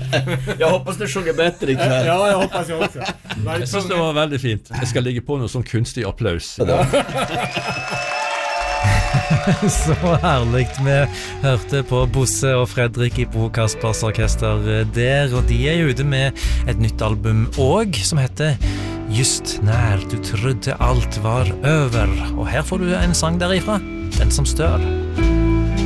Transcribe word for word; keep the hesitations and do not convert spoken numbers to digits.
Jag hoppas du sjunger bättre ikväll. Ja, jag hoppas jag också. Jag synes det var veldig fint. Jeg skal ligge på noe sånn kunstig applaus. Så herligt. Vi hørte på Bosse og Fredrik i Bo Kaspers Orkester der, og de er jo ute med et nytt album også, som heter Just när du trodde allt var över. Og her får du en sang derifra, Den som stør.